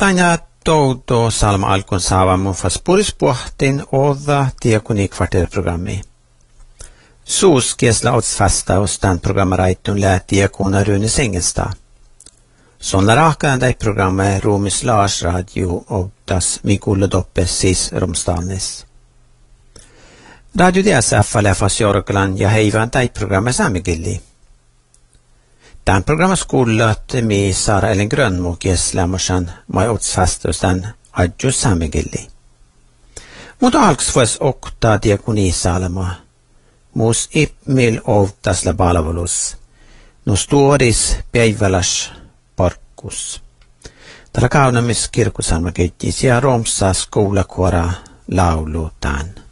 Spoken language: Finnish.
Tanja touto salma alkon saavamun fas purispuhtin oda diakoni kvarterprogrammi. Suus kiesla ots fasta och stand programmaraittun lät diakona Rune Sengesta. Sånna rakan dei programmet Romis Lars radio och das Mikulle Doppe sis romstanis. Radio DSF läfas Jorglan ja heivan dei programmet samigilli. Den programmet skollat med Sara Ellen Grönmo kieslämmosan mai ots fasta och stand adjo samigilli. Mutta alksvues okta diakonisalma. Mus ipmil ovtas la palvelus. Nustuodis päiväläs parkkus. Tällä kaunamis kirkusalma keittis ja romsa skoulakuora laulutaan.